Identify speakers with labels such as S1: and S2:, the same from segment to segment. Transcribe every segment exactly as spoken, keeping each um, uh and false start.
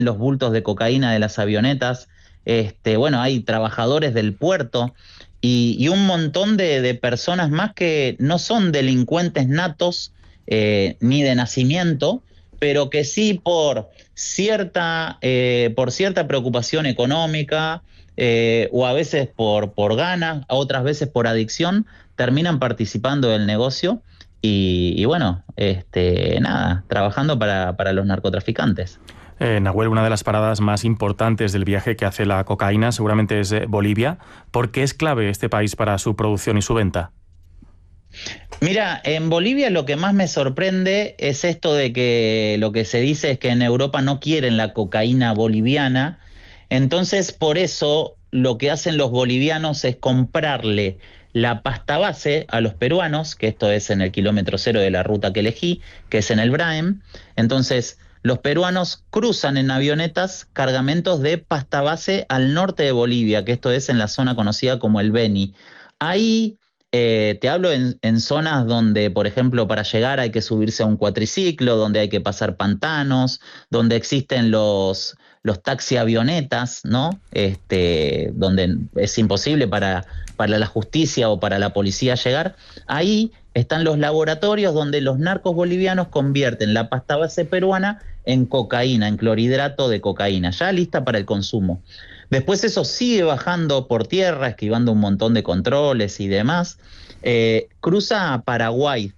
S1: los bultos de cocaína de las avionetas, este, bueno, hay trabajadores del puerto y, y un montón de, de personas más que no son delincuentes natos eh, ni de nacimiento, pero que sí por cierta, eh, por cierta preocupación económica eh, o a veces por, por ganas, otras veces por adicción, terminan participando del negocio y, y bueno, este, nada, trabajando para, para los narcotraficantes.
S2: Eh, Nahuel, una de las paradas más importantes del viaje que hace la cocaína seguramente es eh, Bolivia. ¿Por qué es clave este país para su producción y su venta?
S1: Mira, en Bolivia lo que más me sorprende es esto de que lo que se dice es que en Europa no quieren la cocaína boliviana, entonces por eso lo que hacen los bolivianos es comprarle la pasta base a los peruanos, que esto es en el kilómetro cero de la ruta que elegí, que es en el Braem. Entonces los peruanos cruzan en avionetas cargamentos de pasta base al norte de Bolivia, que esto es en la zona conocida como el Beni. Ahí eh, te hablo en, en zonas donde, por ejemplo, para llegar hay que subirse a un cuatriciclo, donde hay que pasar pantanos, donde existen los, los taxi avionetas, ¿no? Este, donde es imposible para, para la justicia o para la policía llegar. Ahí están los laboratorios donde los narcos bolivianos convierten la pasta base peruana en cocaína, en clorhidrato de cocaína, ya lista para el consumo. Después eso sigue bajando por tierra, esquivando un montón de controles y demás. Eh, cruza a Paraguay.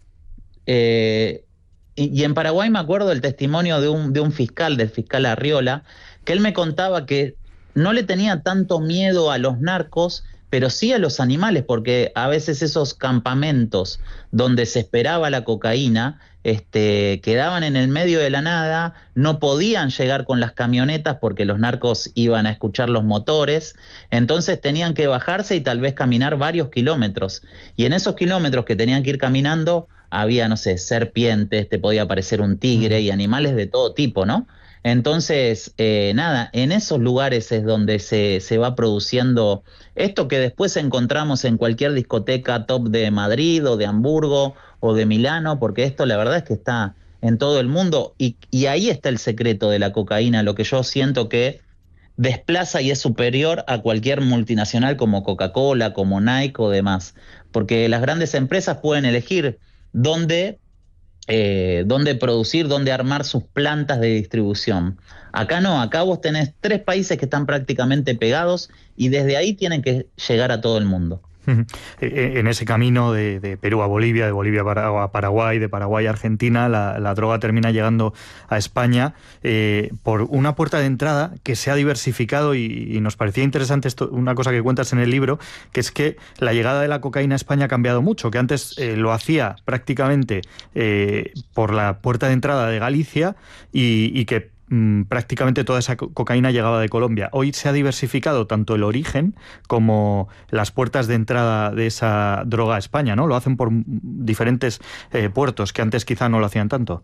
S1: Eh, y, y en Paraguay me acuerdo el testimonio de un, de un fiscal, del fiscal Arriola, que él me contaba que no le tenía tanto miedo a los narcos, pero sí a los animales, porque a veces esos campamentos donde se esperaba la cocaína, este, quedaban en el medio de la nada, no podían llegar con las camionetas porque los narcos iban a escuchar los motores, entonces tenían que bajarse y tal vez caminar varios kilómetros. Y en esos kilómetros que tenían que ir caminando, había, no sé, serpientes, te podía aparecer un tigre y animales de todo tipo, ¿no? Entonces, eh, nada, en esos lugares es donde se, se va produciendo esto que después encontramos en cualquier discoteca top de Madrid o de Hamburgo o de Milano, porque esto la verdad es que está en todo el mundo y, y ahí está el secreto de la cocaína, lo que yo siento que desplaza y es superior a cualquier multinacional como Coca-Cola, como Nike o demás, porque las grandes empresas pueden elegir dónde eh, dónde producir, dónde armar sus plantas de distribución. Acá no, acá vos tenés tres países que están prácticamente pegados y desde ahí tienen que llegar a todo el mundo.
S2: En ese camino de, de Perú a Bolivia, de Bolivia a Paraguay, de Paraguay a Argentina, la, la droga termina llegando a España eh, por una puerta de entrada que se ha diversificado y, y nos parecía interesante esto, una cosa que cuentas en el libro, que es que la llegada de la cocaína a España ha cambiado mucho, que antes eh, lo hacía prácticamente eh, por la puerta de entrada de Galicia y, y que prácticamente toda esa cocaína llegaba de Colombia. Hoy se ha diversificado tanto el origen como las puertas de entrada de esa droga a España, ¿no? Lo hacen por diferentes eh, puertos que antes quizá no lo hacían tanto.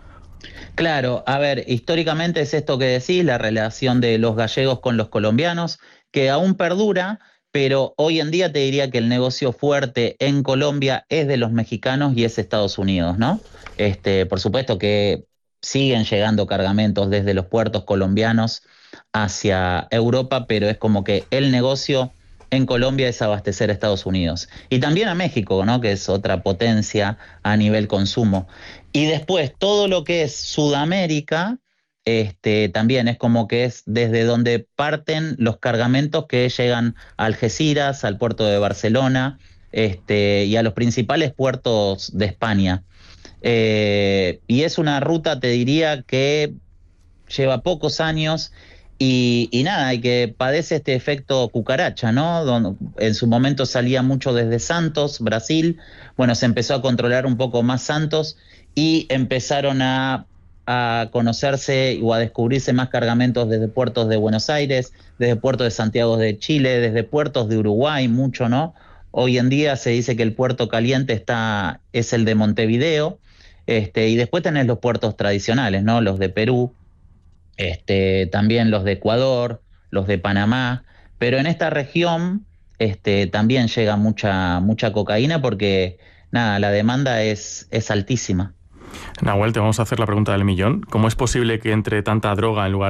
S1: Claro, a ver, históricamente es esto que decís, la relación de los gallegos con los colombianos, que aún perdura, pero hoy en día te diría que el negocio fuerte en Colombia es de los mexicanos y es Estados Unidos, ¿no? Este, por supuesto que siguen llegando cargamentos desde los puertos colombianos hacia Europa, pero es como que el negocio en Colombia es abastecer a Estados Unidos. Y también a México, ¿no? Que es otra potencia a nivel consumo. Y después todo lo que es Sudamérica, este, también es como que es desde donde parten los cargamentos que llegan a Algeciras, al puerto de Barcelona, este, y a los principales puertos de España. Eh, y es una ruta, te diría, que lleva pocos años y, y nada, y que padece este efecto cucaracha, ¿no? Don- en su momento salía mucho desde Santos, Brasil, bueno, se empezó a controlar un poco más Santos y empezaron a, a conocerse o a descubrirse más cargamentos desde puertos de Buenos Aires, desde puertos de Santiago de Chile, desde puertos de Uruguay, mucho, ¿no? Hoy en día se dice que el puerto caliente está, es el de Montevideo, este, y después tenés los puertos tradicionales, ¿no? Los de Perú, este, también los de Ecuador, los de Panamá, pero en esta región este, también llega mucha, mucha cocaína porque nada, la demanda es, es altísima.
S3: Nahuel, te vamos a hacer la pregunta del millón. ¿Cómo es posible que entre tanta droga en lugar